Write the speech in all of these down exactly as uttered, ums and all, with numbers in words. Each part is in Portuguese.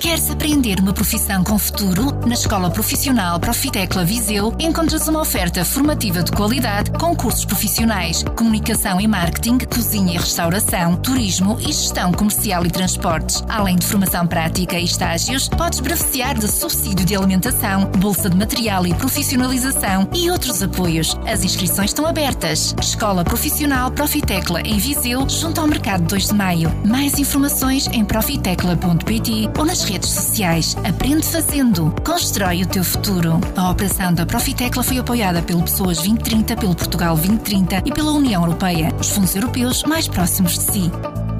Queres aprender uma profissão com futuro? Na Escola Profissional Profitecla Viseu encontras uma oferta formativa de qualidade com cursos profissionais, comunicação e marketing, cozinha e restauração, turismo e gestão comercial e transportes. Além de formação prática e estágios, podes beneficiar de subsídio de alimentação, bolsa de material e profissionalização e outros apoios. As inscrições estão abertas. Escola Profissional Profitecla em Viseu, junto ao Mercado dois de Maio. Mais informações em profitecla ponto pt ou nas redes sociais. Aprende fazendo. Constrói o teu futuro. A operação da Profitecla foi apoiada pelo Pessoas vinte trinta, pelo Portugal vinte trinta e pela União Europeia, os fundos europeus mais próximos de si.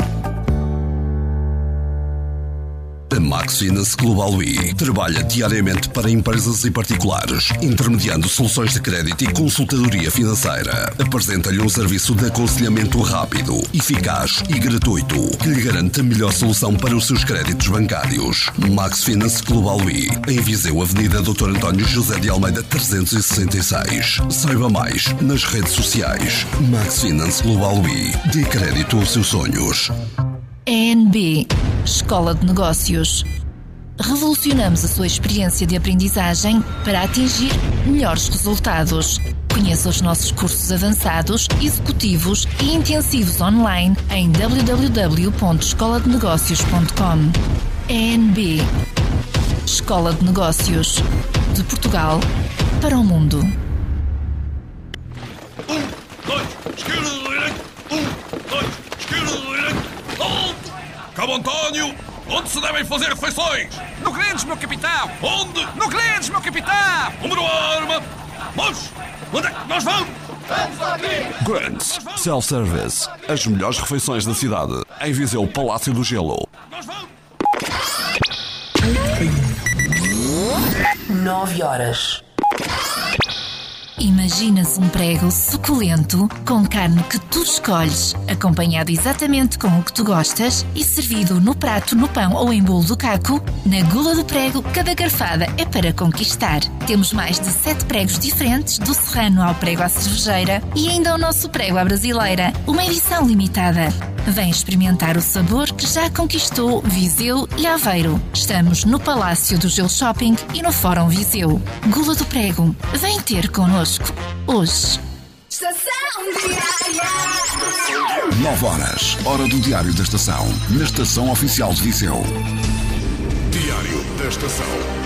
A Max Finance Global I trabalha diariamente para empresas e particulares, intermediando soluções de crédito e consultadoria financeira. Apresenta-lhe um serviço de aconselhamento rápido, eficaz e gratuito, que lhe garante a melhor solução para os seus créditos bancários. Max Finance Global I, em Viseu, Avenida doutor António José de Almeida trezentos e sessenta e seis. Saiba mais nas redes sociais. Max Finance Global I, dê crédito aos seus sonhos. E N B, Escola de Negócios. Revolucionamos a sua experiência de aprendizagem para atingir melhores resultados. Conheça os nossos cursos avançados, executivos e intensivos online em w w w ponto escola de negócios ponto com. E N B, Escola de Negócios. De Portugal para o mundo. Um, dois, esquerda, direita. Um, dois, esquerda, direita. Cabo António, onde se devem fazer refeições? No Grandes, meu capitão! Onde? No Grandes, meu capitão! Número arma! Mas, onde é que nós vamos? Vamos aqui! Grandes, self-service. As melhores refeições da cidade. Em Viseu, Palácio do Gelo. Nós vamos! Nove horas. Imaginas um prego suculento com carne que tu escolhes, acompanhado exatamente com o que tu gostas e servido no prato, no pão ou em bolo do caco? Na Gula do Prego, cada garfada é para conquistar. Temos mais de sete pregos diferentes, do serrano ao prego à cervejeira e ainda o nosso prego à brasileira, uma edição limitada. Vem experimentar o sabor que já conquistou Viseu e Aveiro. Estamos no Palácio do Gelo Shopping e no Fórum Viseu. Gula do Prego, vem ter connosco hoje. Estação Diária. nove horas, hora do Diário da Estação, na Estação Oficial de Viseu. Diário da Estação.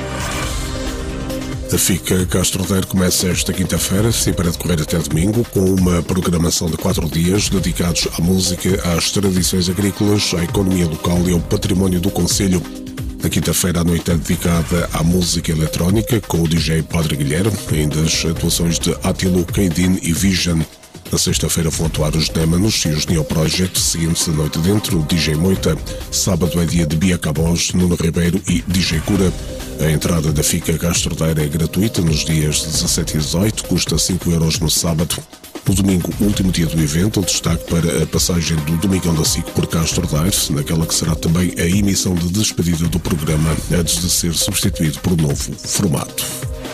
A FICA Castrodeiro começa esta quinta-feira, sim, para decorrer até domingo, com uma programação de quatro dias dedicados à música, às tradições agrícolas, à economia local e ao património do concelho. Na quinta-feira à noite é dedicada à música eletrónica, com o D J Padre Guilherme, ainda as atuações de Attilo, Keidin e Vision. Na sexta-feira vão atuar os Némanos e os Neo Project, seguindo-se a noite dentro o D J Moita. Sábado é dia de Bia Cabos, Nuno Ribeiro e D J Cura. A entrada da FICA Castrodeiro é gratuita nos dias dezassete e dezoito, custa cinco euros no sábado. No domingo, último dia do evento, o destaque para a passagem do Domingão da SIC por Castrodeiro, naquela que será também a emissão de despedida do programa, antes de ser substituído por um novo formato.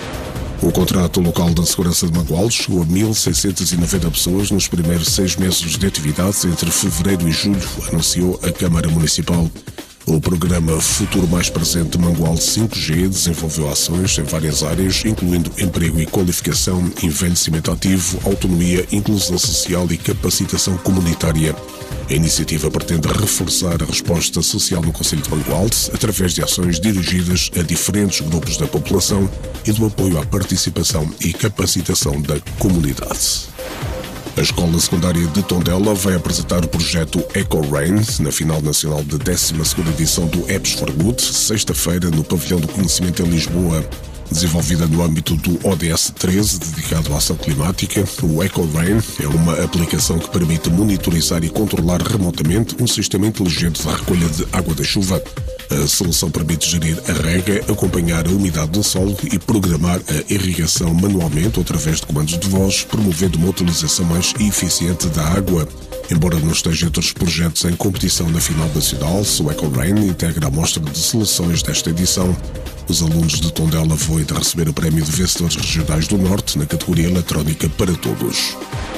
O contrato local da segurança de Mangualde chegou a mil seiscentas e noventa pessoas nos primeiros seis meses de atividades entre fevereiro e julho, anunciou a Câmara Municipal. O programa Futuro Mais Presente de Mangualde cinco G desenvolveu ações em várias áreas, incluindo emprego e qualificação, envelhecimento ativo, autonomia, inclusão social e capacitação comunitária. A iniciativa pretende reforçar a resposta social no Concelho de Mangualde através de ações dirigidas a diferentes grupos da população e do apoio à participação e capacitação da comunidade. A Escola Secundária de Tondela vai apresentar o projeto EcoRain na final nacional da décima segunda edição do Apps for Good, sexta-feira, no Pavilhão do Conhecimento em Lisboa. Desenvolvida no âmbito do O D S treze, dedicado à ação climática, o EcoRain é uma aplicação que permite monitorizar e controlar remotamente um sistema inteligente de recolha de água da chuva. A solução permite gerir a rega, acompanhar a umidade do solo e programar a irrigação manualmente ou através de comandos de voz, promovendo uma utilização mais eficiente da água. Embora não esteja entre os projetos em competição na final nacional, o EcoRain integra a mostra de seleções desta edição. Os alunos de Tondela vão ainda receber o prémio de vencedores regionais do Norte na categoria Eletrónica para Todos.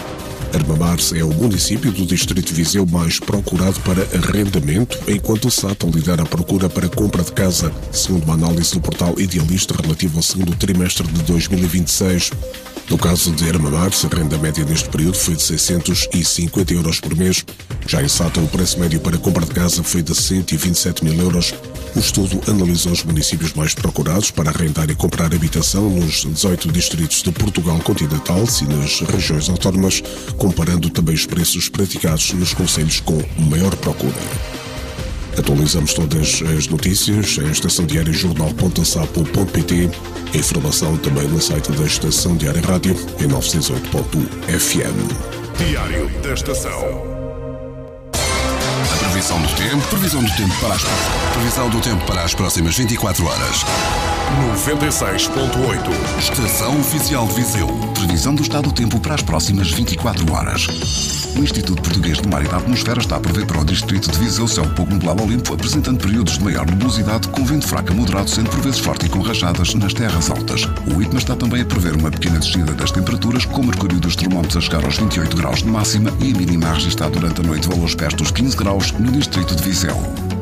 Armamar-se é o município do distrito de Viseu mais procurado para arrendamento, enquanto o Sátão lidera a procura para compra de casa, segundo uma análise do portal Idealista relativo ao segundo trimestre de dois mil e vinte e seis. No caso de Armamar-se, a renda média neste período foi de seiscentos e cinquenta euros por mês. Já em Sátão, o preço médio para compra de casa foi de cento e vinte e sete mil euros. O estudo analisou os municípios mais procurados para arrendar e comprar habitação nos dezoito distritos de Portugal continental e nas regiões autónomas, comparando também os preços praticados nos concelhos com maior procura. Atualizamos todas as notícias em estação diária jornal ponto sapo ponto pt. A informação também no site da Estação Diária Rádio em novecentos e oito ponto f m. Diário da Estação. Previsão do tempo, previsão do tempo para as previsão do tempo para as próximas vinte e quatro horas. noventa e seis ponto oito. Estação Oficial de Viseu. Previsão do estado do tempo para as próximas vinte e quatro horas. O Instituto Português do Mar e da Atmosfera está a prever para o distrito de Viseu céu pouco nublado ao limpo, apresentando períodos de maior nebulosidade com vento fraco a moderado, sendo por vezes forte e com rajadas nas terras altas. O IPMA está também a prever uma pequena descida das temperaturas, com o mercúrio dos termómetros a chegar aos vinte e oito graus de máxima e a mínima a registrar durante a noite valores perto dos quinze graus no distrito de Viseu.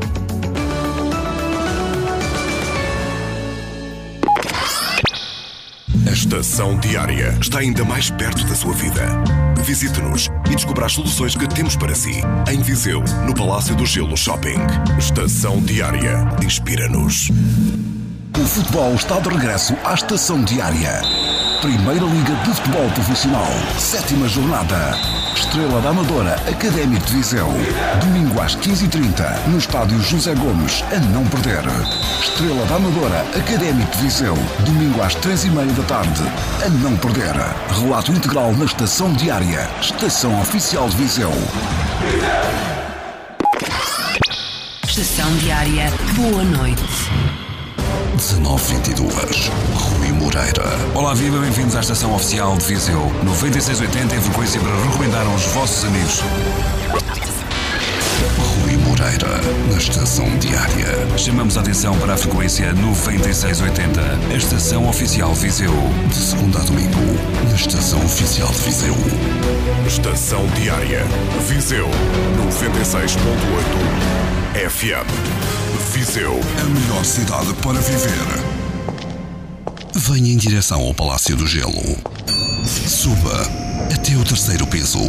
A Estação Diária está ainda mais perto da sua vida. Visite-nos e descubra as soluções que temos para si. Em Viseu, no Palácio do Gelo Shopping. Estação Diária. Inspira-nos. O futebol está de regresso à Estação Diária. Primeira Liga de Futebol Profissional. Sétima jornada. Estrela da Amadora, Académico de Viseu. Domingo às quinze e trinta, no estádio José Gomes, a não perder. Estrela da Amadora, Académico de Viseu. Domingo às três e meia da tarde, a não perder. Relato integral na Estação Diária. Estação Oficial de Viseu. Estação Diária. Boa noite. dezenove e vinte e duas, Rui Moreira. Olá, viva, bem-vindos à Estação Oficial de Viseu. noventa e seis oitenta em frequência para recomendar aos vossos amigos. Rui Moreira, na Estação Diária. Chamamos a atenção para a frequência noventa e seis oitenta, a Estação Oficial de Viseu. De segunda a domingo, na Estação Oficial de Viseu. Estação Diária. Viseu, noventa e seis ponto oito F M. Viseu, a melhor cidade para viver. Venha em direção ao Palácio do Gelo. Suba até o terceiro piso.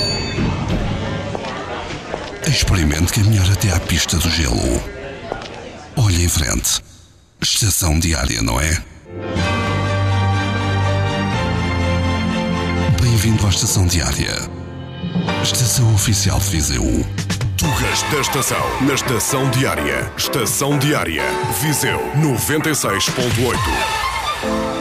Experimente caminhar até à pista do gelo. Olhe em frente. Estação Diária, não é? Bem-vindo à Estação Diária. Estação Oficial de Viseu. Tugas da Estação, na Estação Diária. Estação Diária. Viseu, noventa e seis ponto oito.